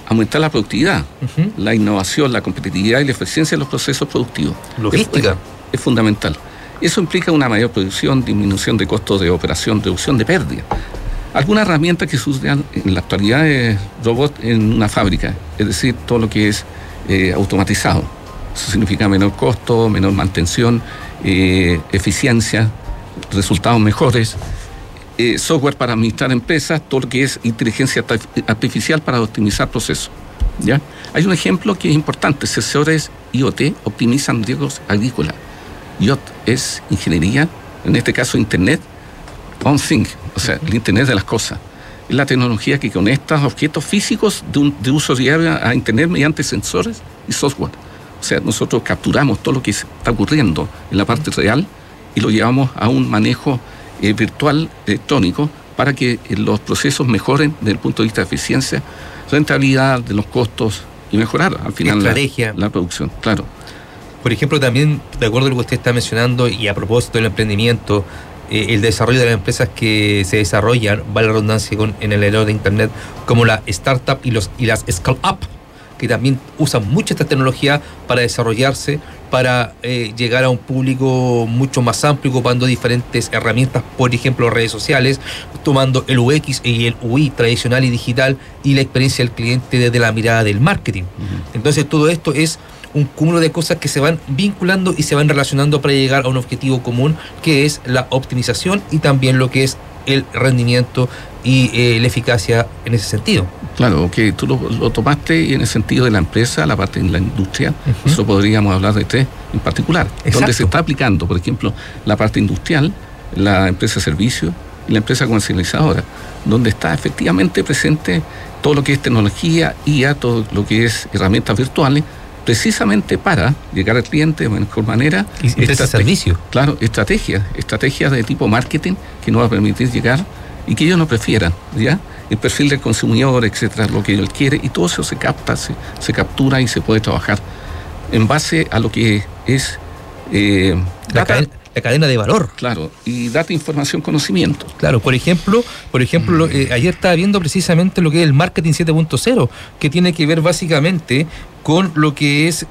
aumentar la productividad, la innovación, la competitividad y la eficiencia de los procesos productivos. Logística. Es fundamental. Eso implica una mayor producción, disminución de costos de operación, reducción de pérdida. Algunas herramientas que se usan en la actualidad es robot en una fábrica, es decir, todo lo que es automatizado. Eso significa menor costo, menor mantención, eficiencia, resultados mejores. Software para administrar empresas, todo lo que es inteligencia artificial para optimizar procesos. ¿Ya? Hay un ejemplo que es importante: sensores IoT optimizan riesgos agrícolas. IoT es ingeniería, en este caso Internet on Things, o sea, el Internet de las cosas. Es la tecnología que conecta objetos físicos de uso diario a Internet mediante sensores y software. O sea, nosotros capturamos todo lo que está ocurriendo en la parte real y lo llevamos a un manejo virtual electrónico para que los procesos mejoren desde el punto de vista de eficiencia, rentabilidad de los costos y mejorar al final la producción. Claro. Por ejemplo, también, de acuerdo a lo que usted está mencionando, y a propósito del emprendimiento, el desarrollo de las empresas que se desarrollan, vale la redundancia, en el área de Internet, como la startup y las scale-up, que también usan mucho esta tecnología para desarrollarse, para llegar a un público mucho más amplio, ocupando diferentes herramientas, por ejemplo, redes sociales, tomando el UX y el UI tradicional y digital y la experiencia del cliente desde la mirada del marketing. Entonces, todo esto es un cúmulo de cosas que se van vinculando y se van relacionando para llegar a un objetivo común, que es la optimización y también lo que es el rendimiento y la eficacia en ese sentido. Claro, que tú lo tomaste y en el sentido de la empresa, la parte de la industria, nosotros podríamos hablar de tres en particular. Exacto. Donde se está aplicando, por ejemplo, la parte industrial, la empresa de servicios y la empresa comercializadora, donde está efectivamente presente todo lo que es tecnología, IA, todo lo que es herramientas virtuales, precisamente para llegar al cliente de mejor manera. Y ese servicio. Claro, estrategias de tipo marketing que nos va a permitir llegar y que ellos no prefieran, ¿ya? El perfil del consumidor, etcétera, lo que él quiere, y todo eso se capta, se captura y se puede trabajar en base a lo que es la cadena de valor. Claro, y data, información, conocimiento. Claro, por ejemplo, ayer estaba viendo precisamente lo que es el marketing 7.0, que tiene que ver básicamente con lo que es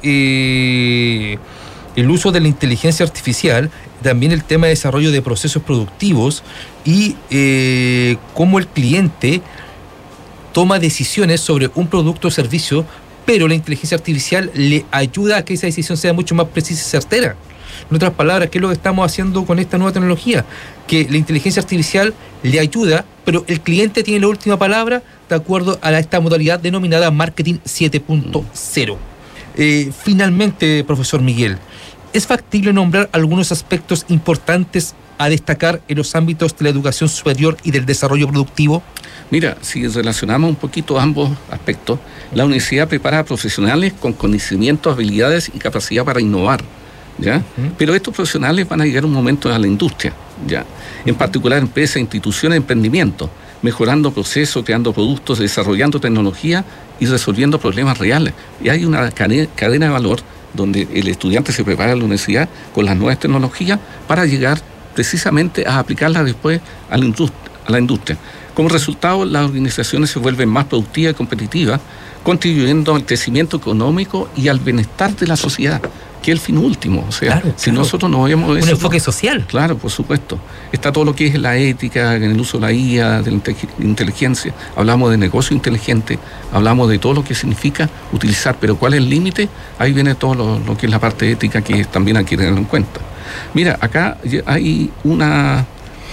el uso de la inteligencia artificial, también el tema de desarrollo de procesos productivos y cómo el cliente toma decisiones sobre un producto o servicio, pero la inteligencia artificial le ayuda a que esa decisión sea mucho más precisa y certera. En otras palabras, ¿qué es lo que estamos haciendo con esta nueva tecnología? Que la inteligencia artificial le ayuda, pero el cliente tiene la última palabra de acuerdo a esta modalidad denominada Marketing 7.0. Finalmente, profesor Miguel, ¿es factible nombrar algunos aspectos importantes a destacar en los ámbitos de la educación superior y del desarrollo productivo? Mira, si relacionamos un poquito ambos aspectos, la universidad prepara a profesionales con conocimientos, habilidades y capacidad para innovar, ¿ya? Pero estos profesionales van a llegar un momento a la industria, ¿ya? En particular empresas, instituciones, emprendimientos, mejorando procesos, creando productos, desarrollando tecnología y resolviendo problemas reales. Y hay una cadena de valor donde el estudiante se prepara en la universidad con las nuevas tecnologías para llegar precisamente a aplicarlas después a la industria. Como resultado, las organizaciones se vuelven más productivas y competitivas, contribuyendo al crecimiento económico y al bienestar de la sociedad, que es el fin último. O sea, claro, si nosotros no vemos eso, un enfoque social. Claro, por supuesto. Está todo lo que es la ética, en el uso de la IA, de la inteligencia. Hablamos de negocio inteligente, hablamos de todo lo que significa utilizar, pero ¿cuál es el límite? Ahí viene todo lo que es la parte ética, que también hay que tenerlo en cuenta. Mira, acá hay una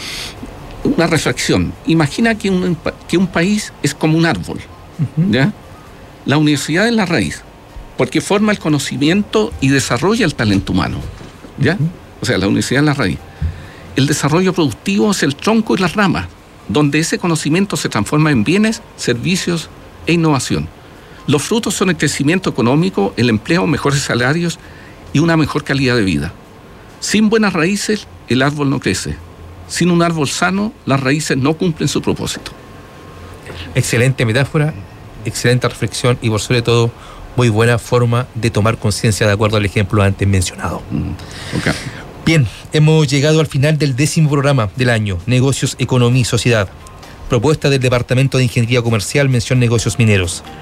reflexión. Imagina que un país es como un árbol, ¿ya? La universidad es la raíz, porque forma el conocimiento y desarrolla el talento humano, ¿ya? O sea, la universidad es la raíz. El desarrollo productivo es el tronco y las ramas, donde ese conocimiento se transforma en bienes, servicios e innovación. Los frutos son el crecimiento económico, el empleo, mejores salarios y una mejor calidad de vida. Sin buenas raíces, el árbol no crece. Sin un árbol sano, las raíces no cumplen su propósito. Excelente metáfora, excelente reflexión y por sobre todo, muy buena forma de tomar conciencia de acuerdo al ejemplo antes mencionado. Okay. Bien, hemos llegado al final del 10º programa del año, Negocios, Economía y Sociedad. Propuesta del Departamento de Ingeniería Comercial, mención Negocios Mineros.